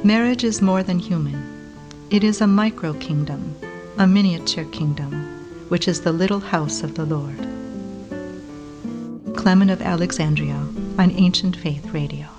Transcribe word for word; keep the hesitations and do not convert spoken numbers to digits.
Marriage is more than human. It is a micro-kingdom, a miniature kingdom, which is the little house of the Lord. Clement of Alexandria on Ancient Faith Radio.